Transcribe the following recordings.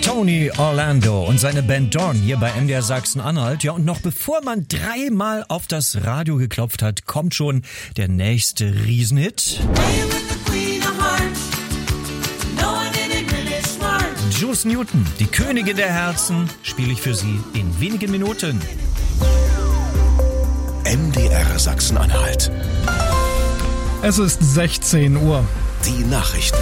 Tony Orlando und seine Band Dawn hier bei MDR Sachsen-Anhalt. Ja, und noch bevor man 3-mal auf das Radio geklopft hat, kommt schon der nächste Riesenhit. Juice Newton, die Königin der Herzen, spiele ich für Sie in wenigen Minuten. MDR Sachsen-Anhalt. Es ist 16 Uhr. Die Nachrichten.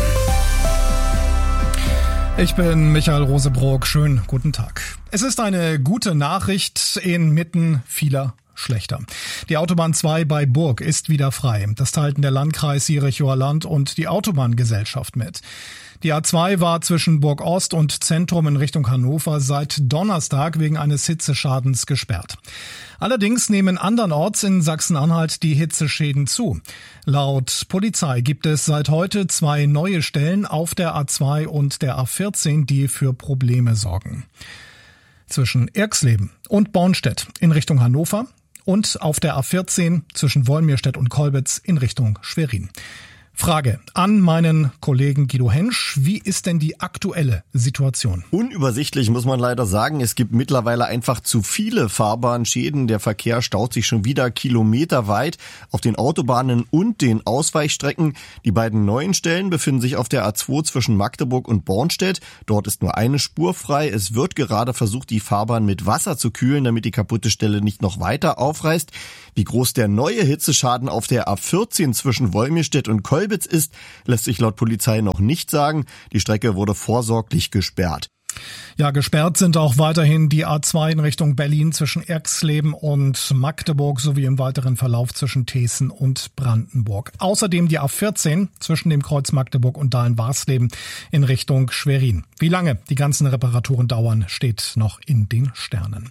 Ich bin Michael Rosebrock. Schönen guten Tag. Es ist eine gute Nachricht inmitten vieler schlechter. Die Autobahn 2 bei Burg ist wieder frei. Das teilten der Landkreis Jerichower Land und die Autobahngesellschaft mit. Die A2 war zwischen Burg Ost und Zentrum in Richtung Hannover seit Donnerstag wegen eines Hitzeschadens gesperrt. Allerdings nehmen andernorts in Sachsen-Anhalt die Hitzeschäden zu. Laut Polizei gibt es seit heute 2 neue Stellen auf der A2 und der A14, die für Probleme sorgen. Zwischen Irxleben und Bornstedt in Richtung Hannover und auf der A14 zwischen Wolmirstedt und Kolbitz in Richtung Schwerin. Frage an meinen Kollegen Guido Hensch. Wie ist denn die aktuelle Situation? Unübersichtlich, muss man leider sagen. Es gibt mittlerweile einfach zu viele Fahrbahnschäden. Der Verkehr staut sich schon wieder kilometerweit auf den Autobahnen und den Ausweichstrecken. Die beiden neuen Stellen befinden sich auf der A2 zwischen Magdeburg und Bornstedt. Dort ist nur eine Spur frei. Es wird gerade versucht, die Fahrbahn mit Wasser zu kühlen, damit die kaputte Stelle nicht noch weiter aufreißt. Wie groß der neue Hitzeschaden auf der A14 zwischen Wolmirstedt und Kolbitz ist, lässt sich laut Polizei noch nicht sagen. Die Strecke wurde vorsorglich gesperrt. Ja, gesperrt sind auch weiterhin die A2 in Richtung Berlin zwischen Irxleben und Magdeburg sowie im weiteren Verlauf zwischen Thesen und Brandenburg. Außerdem die A14 zwischen dem Kreuz Magdeburg und Dahlen-Warsleben in Richtung Schwerin. Wie lange die ganzen Reparaturen dauern, steht noch in den Sternen.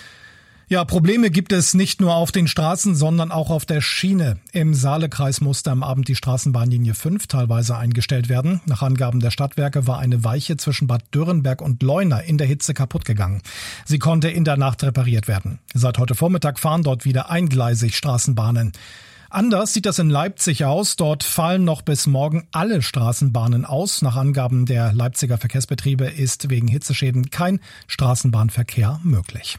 Ja, Probleme gibt es nicht nur auf den Straßen, sondern auch auf der Schiene. Im Saalekreis musste am Abend die Straßenbahnlinie 5 teilweise eingestellt werden. Nach Angaben der Stadtwerke war eine Weiche zwischen Bad Dürrenberg und Leuna in der Hitze kaputt gegangen. Sie konnte in der Nacht repariert werden. Seit heute Vormittag fahren dort wieder eingleisig Straßenbahnen. Anders sieht das in Leipzig aus. Dort fallen noch bis morgen alle Straßenbahnen aus. Nach Angaben der Leipziger Verkehrsbetriebe ist wegen Hitzeschäden kein Straßenbahnverkehr möglich.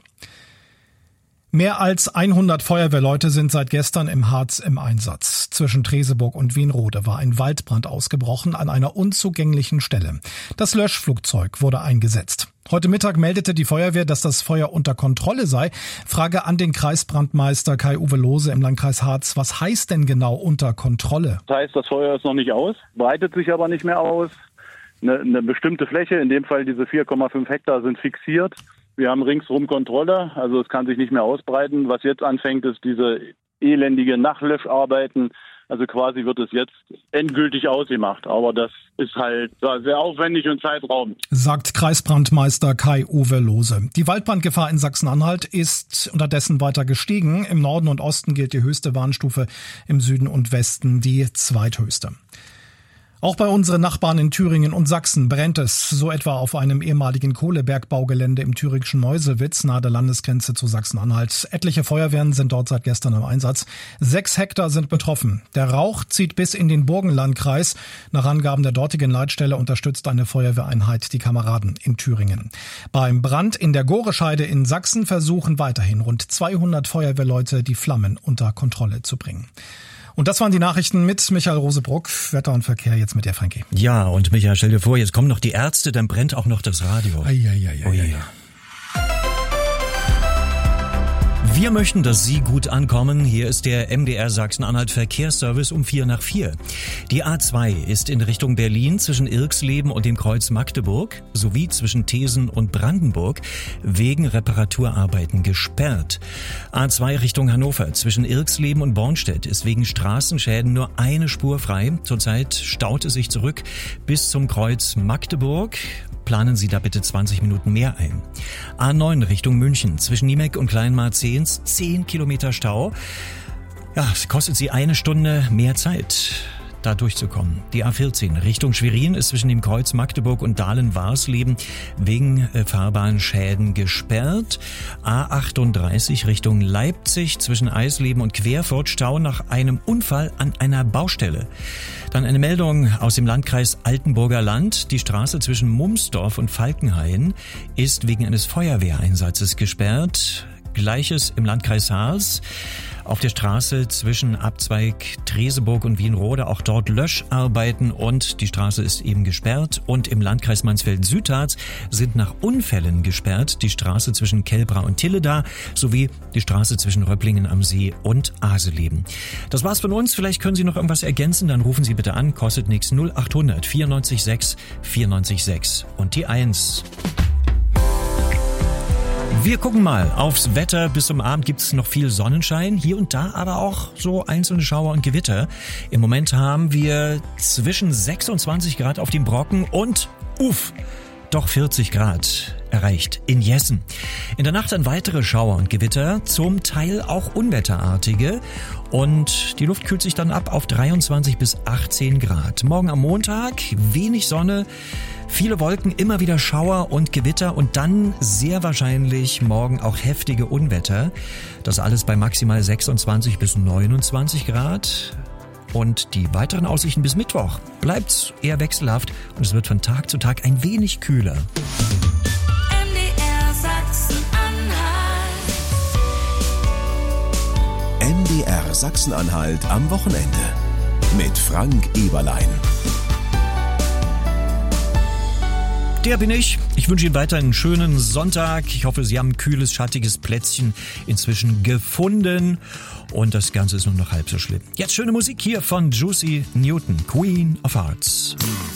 Mehr als 100 Feuerwehrleute sind seit gestern im Harz im Einsatz. Zwischen Treseburg und Wienrode war ein Waldbrand ausgebrochen an einer unzugänglichen Stelle. Das Löschflugzeug wurde eingesetzt. Heute Mittag meldete die Feuerwehr, dass das Feuer unter Kontrolle sei. Frage an den Kreisbrandmeister Kai-Uwe Lohse im Landkreis Harz. Was heißt denn genau unter Kontrolle? Das heißt, das Feuer ist noch nicht aus, breitet sich aber nicht mehr aus. Eine bestimmte Fläche, in dem Fall diese 4,5 Hektar, sind fixiert. Wir haben ringsrum Kontrolle, also es kann sich nicht mehr ausbreiten. Was jetzt anfängt, ist diese elendige Nachlöscharbeiten. Also quasi wird es jetzt endgültig ausgemacht. Aber das ist halt sehr aufwendig und zeitraubend. Sagt Kreisbrandmeister Kai-Uwe Lohse. Die Waldbrandgefahr in Sachsen-Anhalt ist unterdessen weiter gestiegen. Im Norden und Osten gilt die höchste Warnstufe, im Süden und Westen die zweithöchste. Auch bei unseren Nachbarn in Thüringen und Sachsen brennt es, so etwa auf einem ehemaligen Kohlebergbaugelände im thüringischen Meuselwitz nahe der Landesgrenze zu Sachsen-Anhalt. Etliche Feuerwehren sind dort seit gestern im Einsatz. 6 Hektar sind betroffen. Der Rauch zieht bis in den Burgenlandkreis. Nach Angaben der dortigen Leitstelle unterstützt eine Feuerwehreinheit die Kameraden in Thüringen. Beim Brand in der Gorescheide in Sachsen versuchen weiterhin rund 200 Feuerwehrleute, die Flammen unter Kontrolle zu bringen. Und das waren die Nachrichten mit Michael Rosebrock. Wetter und Verkehr jetzt mit der Frankie. Ja, und Michael, stell dir vor, jetzt kommen noch die Ärzte, dann brennt auch noch das Radio. Wir möchten, dass Sie gut ankommen. Hier ist der MDR Sachsen-Anhalt Verkehrsservice um 4:04. Die A2 ist in Richtung Berlin zwischen Irxleben und dem Kreuz Magdeburg sowie zwischen Thesen und Brandenburg wegen Reparaturarbeiten gesperrt. A2 Richtung Hannover zwischen Irxleben und Bornstedt ist wegen Straßenschäden nur eine Spur frei. Zurzeit staut es sich zurück bis zum Kreuz Magdeburg. Planen Sie da bitte 20 Minuten mehr ein. A9 Richtung München zwischen Niemek und Kleinmarzehns 10 Kilometer Stau. Ja, es kostet Sie 1 Stunde mehr Zeit. da durchzukommen. Die A14 Richtung Schwerin ist zwischen dem Kreuz Magdeburg und Dahlen-Warsleben wegen Fahrbahnschäden gesperrt. A38 Richtung Leipzig zwischen Eisleben und Querfurt Stau nach einem Unfall an einer Baustelle. Dann eine Meldung aus dem Landkreis Altenburger Land. Die Straße zwischen Mumsdorf und Falkenhain ist wegen eines Feuerwehreinsatzes gesperrt. Gleiches im Landkreis Harz. Auf der Straße zwischen Abzweig Treseburg und Wienrode, auch dort Löscharbeiten und die Straße ist eben gesperrt. Und im Landkreis Mansfeld-Südharz sind nach Unfällen gesperrt die Straße zwischen Kelbra und Tilleda sowie die Straße zwischen Röpplingen am See und Aseleben. Das war's von uns. Vielleicht können Sie noch irgendwas ergänzen, dann rufen Sie bitte an. Kostet nichts. 0800 94 6 94 6 und die 1. Wir gucken mal aufs Wetter. Bis zum Abend gibt es noch viel Sonnenschein, hier und da aber auch so einzelne Schauer und Gewitter. Im Moment haben wir zwischen 26 Grad auf dem Brocken und, doch 40 Grad erreicht in Jessen. In der Nacht dann weitere Schauer und Gewitter, zum Teil auch unwetterartige. Und die Luft kühlt sich dann ab auf 23 bis 18 Grad. Morgen am Montag wenig Sonne, viele Wolken, immer wieder Schauer und Gewitter und dann sehr wahrscheinlich morgen auch heftige Unwetter. Das alles bei maximal 26 bis 29 Grad. Und die weiteren Aussichten bis Mittwoch bleibt's eher wechselhaft und es wird von Tag zu Tag ein wenig kühler. MDR Sachsen-Anhalt. MDR Sachsen-Anhalt am Wochenende mit Frank Eberlein. Der bin ich. Ich wünsche Ihnen weiter einen schönen Sonntag. Ich hoffe, Sie haben ein kühles, schattiges Plätzchen inzwischen gefunden. Und das Ganze ist nur noch halb so schlimm. Jetzt schöne Musik hier von Juicy Newton, Queen of Hearts.